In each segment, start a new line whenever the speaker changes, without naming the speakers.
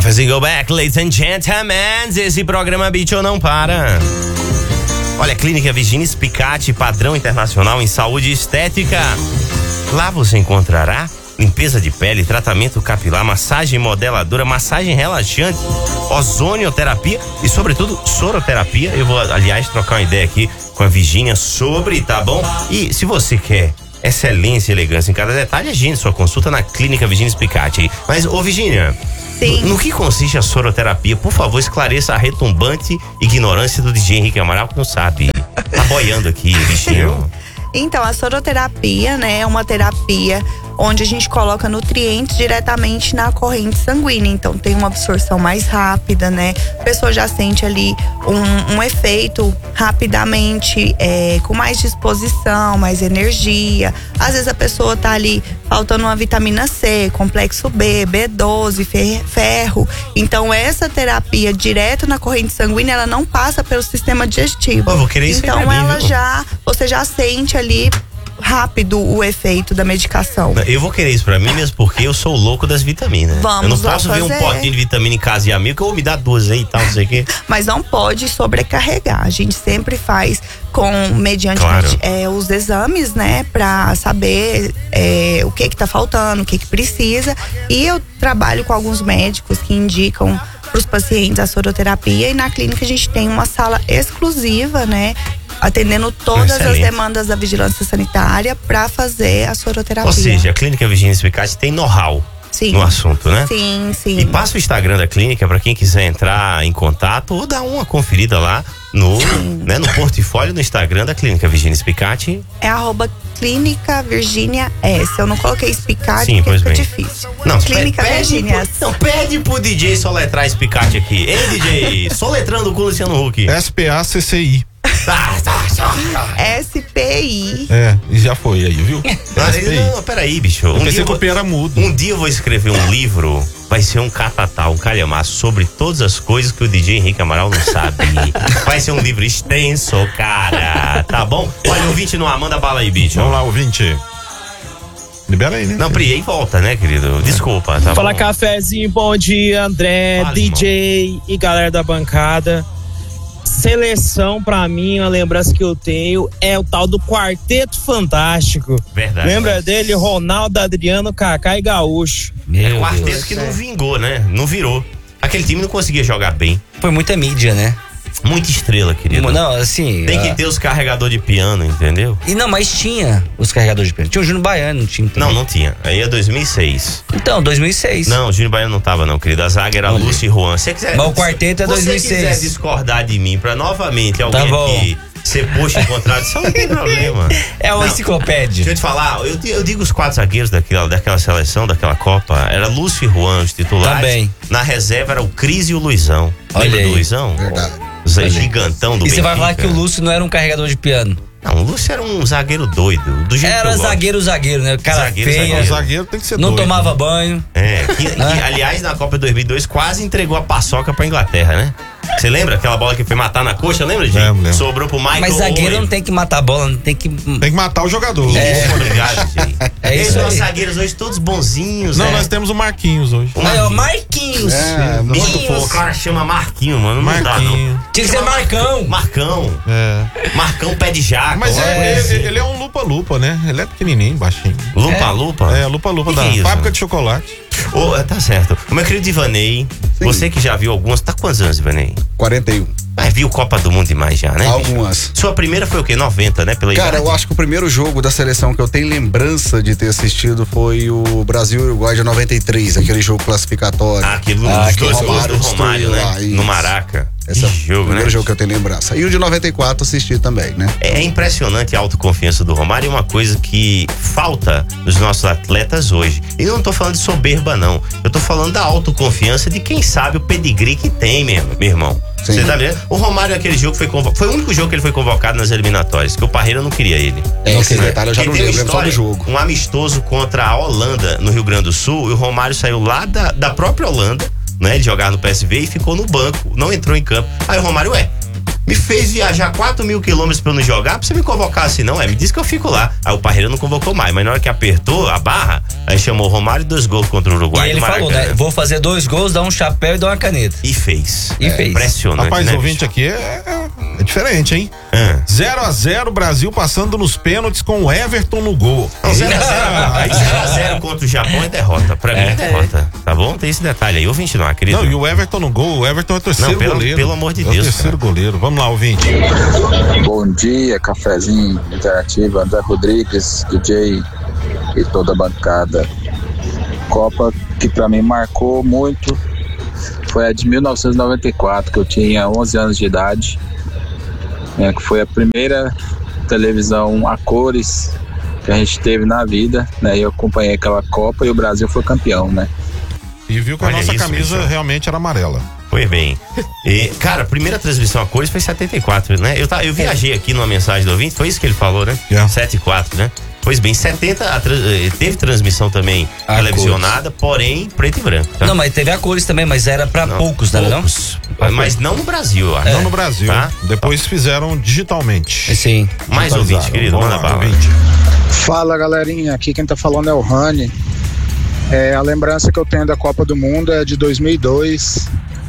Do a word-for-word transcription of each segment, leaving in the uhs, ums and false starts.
Cafézinho Go Back, ladies and gentlemen. Esse programa Beat ou não para. Olha, Clínica Virginia Spicatti, padrão internacional em saúde e estética. Lá você encontrará limpeza de pele, tratamento capilar, massagem modeladora, massagem relaxante, ozonioterapia e, sobretudo, soroterapia. Eu vou, aliás, trocar uma ideia aqui com a Virginia sobre, tá bom? E se você quer excelência e elegância em cada detalhe, agende sua consulta na Clínica Virginia Spicatti. Mas, ô Virginia,
Sim.
no que consiste a soroterapia? Por favor, esclareça a retumbante ignorância do D J Henrique Amaral, que não sabe. Tá boiando aqui, bichinho.
Então, a soroterapia, né, é uma terapia onde a gente coloca nutrientes diretamente na corrente sanguínea. Então, tem uma absorção mais rápida, né? A pessoa já sente ali um, um efeito rapidamente, é, com mais disposição, mais energia. Às vezes a pessoa tá ali faltando uma vitamina C, complexo B, B doze, ferro. Então, essa terapia direto na corrente sanguínea, ela não passa pelo sistema digestivo.
Pô, vou querer isso
então,
aí pra mim,
ela
viu?
já, você já sente ali rápido o efeito da medicação.
Eu vou querer isso pra mim mesmo, porque eu sou o louco das vitaminas.
Vamos
eu não
lá
posso ver um
fazer.
potinho de vitamina em casa de amigo, que eu vou me dar duas aí e tal, não sei o quê.
Mas não pode sobrecarregar. A gente sempre faz com, mediante
Claro.
é, os exames, né? Pra saber é, o que que tá faltando, o que que precisa. E eu trabalho com alguns médicos que indicam para os pacientes a soroterapia. E na clínica a gente tem uma sala exclusiva, né? Atendendo todas
Excelente.
as demandas da vigilância sanitária para fazer a soroterapia.
Ou seja, a Clínica Virginia Spicatti tem know-how
Sim.
no assunto, né?
Sim, sim.
E passa o Instagram da clínica para quem quiser entrar em contato ou dar uma conferida lá no, né, no portfólio no Instagram da Clínica Virginia Spicatti.
É arroba Clínica Virginia S. Eu não coloquei Spicatti
Sim,
porque
pois
fica
bem.
difícil.
Não,
Clínica
pede,
Virginia
pede, não, pede pro D J soletrar Spicatti aqui. Ei, D J, soletrando com o Luciano Huck.
S P A C C I.
Tá, tá, tá.
S P I.
É, e já foi aí, viu?
Mas,
S P I.
não, peraí, bicho.
Eu
Um dia,
pensei
eu
que o
vou,
P era mudo.
um dia eu vou escrever um livro, vai ser um catatal, um calhamaço sobre todas as coisas que o D J Henrique Amaral não sabe. Vai ser um livro extenso, cara. Tá bom? Olha, o ouvinte não manda bala aí, bicho.
Vamos lá, ouvinte. Libera aí, né?
Não, Pri, aí volta, né, querido? Desculpa, tá
Fala,
bom?
cafezinho, bom dia, André,
Fala,
D J e galera da bancada. Seleção, pra mim, a lembrança que eu tenho é o tal do Quarteto Fantástico.
Verdade.
Lembra dele? Ronaldo, Adriano, Kaká e Gaúcho.
É quarteto que não vingou, né? Não virou. Aquele time não conseguia jogar bem.
Foi muita mídia, né?
Muita estrela, querido.
Não, assim.
Tem
ah,
que ter os carregadores de piano, entendeu?
E não, mas tinha os carregadores de piano. Tinha o Júnior Baiano, não tinha. também.
Não, não tinha. Aí é dois mil e seis.
Então, dois mil e seis.
Não, o Júnior Baiano não tava, não, querido. A zaga era
Olha.
Lúcio e Juan. Se quiser,
Mas o quarteto é dois mil e seis.
Se você quiser discordar de mim pra novamente alguém
Tá bom.
aqui ser posto em contradição, não tem problema.
É uma
Não.
enciclopédia.
Deixa eu te falar, eu, eu digo os quatro zagueiros daquela, daquela seleção, daquela Copa, era Lúcio e Juan, os titulares.
Também.
Na reserva era o Cris e o Luizão.
Olha
Lembra
aí.
do Luizão?
Verdade.
O Zé gigantão do
E você vai falar
Benfica.
que o Lúcio não era um carregador de piano.
Não, o Lúcio era um zagueiro doido. Do jeito que
Era
eu gosto.
zagueiro, zagueiro, né? Cara
Zagueiro,
feia,
O
zagueiro.
zagueiro tem que ser
não
doido.
tomava banho.
É, que, que, aliás, na Copa dois mil e dois quase entregou a paçoca pra Inglaterra, né? Você lembra aquela bola que foi matar na coxa, lembra, gente?
Lembro, lembro.
Sobrou pro Michael
Mas zagueiro
Owen.
não tem que matar a bola, não tem que.
Tem que matar o jogador.
É.
Obrigado, gente.
É isso
Esses
aí.
nossos zagueiros hoje todos bonzinhos,
Não,
né?
nós temos o Marquinhos hoje.
O
Aí, ó,
Marquinhos.
Marquinhos.
É,
Bicho,
muito
o
fofo.
cara chama Marquinho, mano. Não dá, não.
Marquinho.
Tinha que ser
Chama
Marcão.
Marcão.
É.
Marcão pé de jaca.
Mas
alguma
é,
coisa assim.
ele, ele é um lupa-lupa, né? Ele é pequenininho, baixinho.
Lupa, lupa?
É, lupa-lupa
Que
da
que é isso?
fábrica de chocolate.
Ô, tá certo. O meu querido Ivanei,
Sim.
você que já viu algumas, tá quantos anos, Ivanei?
quarenta e um.
Ah, viu Copa do Mundo demais já, né?
Algumas.
Sua primeira foi o quê? noventa, né? Pela
Cara,
idade?
eu acho que o primeiro jogo da seleção que eu tenho lembrança de ter assistido foi o Brasil-Uruguai de noventa e três, aquele jogo classificatório.
Ah, aquele
Ah,
dos
que
dois
o
gols do
Romário
Romário,
destruiu
né?
lá, isso.
No Maraca.
Esse é
Que
o
jogo,
primeiro
né?
jogo que eu tenho lembrança. E o de noventa e quatro assisti também, né?
É é impressionante a autoconfiança do Romário, é uma coisa que falta nos nossos atletas hoje. E eu não tô falando de soberba, não. Eu tô falando da autoconfiança de quem sabe o pedigree que tem, meu, meu irmão.
Sim.
Você tá vendo? O Romário, aquele jogo, foi, convo... foi o único jogo que ele foi convocado nas eliminatórias, que o Parreira não queria ele.
É, esse
Né?
detalhe eu já
Porque
não
tem uma
lembro, lembro só do
história,
jogo.
Um amistoso contra a Holanda, no Rio Grande do Sul, e o Romário saiu lá da, da própria Holanda, né? De jogar no P S V e ficou no banco, não entrou em campo. Aí o Romário, ué, Me fez viajar quatro mil quilômetros pra eu não jogar, pra você me convocar assim, não, é, me disse que eu fico lá. Aí o Parreira não convocou mais, mas na hora que apertou a barra, aí chamou o Romário, dois gols contra o Uruguai.
E ele falou, né? Vou fazer dois gols, dar um chapéu e dar uma caneta.
E fez.
E fez.
Impressionante,
Rapaz,
né,
o ouvinte
bicho?
aqui é, é, é diferente, hein?
Ah.
zero a zero, Brasil passando nos pênaltis com o Everton no gol.
Não, zero a zero. Aí zero a zero contra o Japão é derrota. Pra mim é derrota. Tá bom? Tem esse detalhe aí. Ouvinte não, querido.
Não, e o Everton no gol, o Everton é o terceiro
Não, pelo-
goleiro.
pelo amor de
É o
Deus,
terceiro goleiro. Vamos lá, ouvinte.
Bom dia, cafezinho interativo, André Rodrigues, D J e toda a bancada. Copa que pra mim marcou muito foi a de mil novecentos e noventa e quatro, que eu tinha onze anos de idade, né, que foi a primeira televisão a cores que a gente teve na vida, né, e eu acompanhei aquela Copa e o Brasil foi campeão, né.
E viu que a
Olha
nossa
isso,
camisa
bicho.
realmente era amarela.
Foi bem. E, cara, a primeira transmissão a cores foi setenta e quatro, né? Eu, tá, eu viajei aqui numa mensagem do ouvinte, foi isso que ele falou, né?
Yeah.
setenta e quatro, né? Pois bem, setenta a trans- eh, teve transmissão também
A
televisionada, porém preto e branco. Tá?
Não, mas teve a cores também, mas era pra
Não,
poucos, não era não?
poucos. Mas não no Brasil, eu acho.
Não no Brasil.
Tá?
Depois fizeram digitalmente.
Sim.
Mais ouvinte, querido,
Vamos
manda
lá,
bala.
ouvinte.
Fala galerinha, aqui quem tá falando é o Rani. É, a lembrança que eu tenho da Copa do Mundo é de dois mil e dois.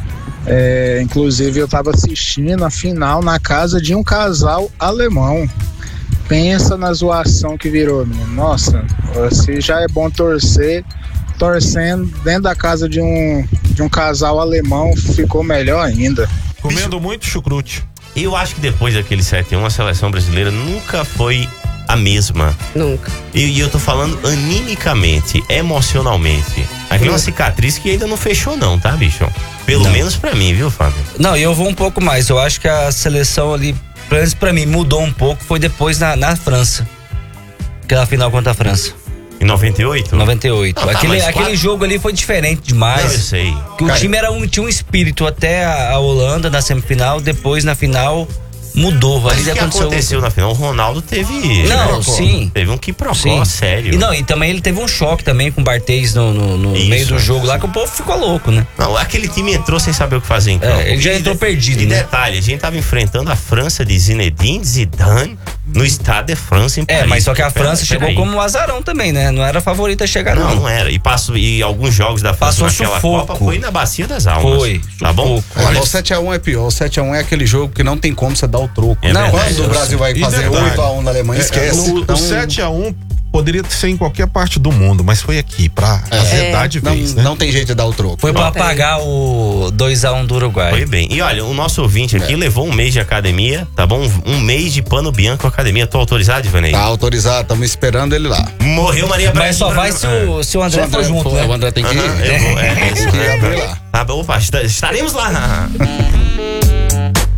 É, inclusive eu tava assistindo a final na casa de um casal alemão. Pensa na zoação que virou, menino. Nossa, se já é bom torcer, torcendo dentro da casa de um, de um casal alemão ficou melhor ainda.
Comendo muito chucrute.
E eu acho que depois daquele sete a um, a seleção brasileira nunca foi a mesma.
Nunca.
E, e eu tô falando animicamente, emocionalmente. Aquela é uma cicatriz que ainda não fechou não, tá, bicho? Pelo
Não.
menos pra mim, viu, Fábio?
Não, e eu vou um pouco mais. Eu acho que a seleção ali, pelo menos pra mim, mudou um pouco. Foi depois na, na França. Aquela final contra a França.
Em noventa e oito?
noventa e oito.
Não, tá,
aquele
mas
aquele
quatro-
jogo ali foi diferente
Não, eu
demais.
sei.
Que o time era um, tinha um espírito até a, a Holanda na semifinal, depois na final mudou.
Mas
Ali
o que
aconteceu.
aconteceu na final? O Ronaldo teve...
Não,
quiprocó.
sim.
Teve um quiprocó,
Sim.
sério.
E não, e também ele teve um choque também com o Barthez no, no, no
Isso.
meio do jogo lá, que o povo ficou louco, né?
Não, aquele time entrou sem saber o que fazer em campo.
É, ele já
E
entrou
de-
perdido,
E
né?
detalhe, a gente tava enfrentando a França de Zinedine Zidane no Stade de France em
É,
Paris.
mas só que a
Pera-
França chegou
peraí.
como um azarão também, né? Não era a favorita a chegar,
Não,
não.
não era. E, passou, e alguns jogos da França
Passou
naquela
sufoco.
Copa foi na Bacia das Almas.
Foi,
Tá bom?
sufoco.
Olha, o sete a um é pior. O sete a um é aquele jogo que não tem como você dar o troco.
É
não,
verdade.
quando o Brasil vai
E
fazer
detalhe,
oito a um na Alemanha,
É,
esquece.
o,
Então,
o sete a um poderia ser em qualquer parte do mundo, mas foi aqui, pra azedar de
não,
vez, né?
não tem jeito de dar o troco.
Foi pra
Não tem.
apagar o dois a um do Uruguai.
Foi bem. E olha, o nosso ouvinte aqui levou um mês de academia, tá bom? Um, um mês de pano bianco academia. Tô autorizado, Ivanei?
Tá autorizado, estamos esperando ele lá.
Morreu Maria Braga.
Mas só vai se o, se o André for junto,
for,
né?
o André tem que ir.
Aham, eu vou, é, é isso,
Tem que
né?
abrir lá.
Tá bom, opa, está- estaremos lá.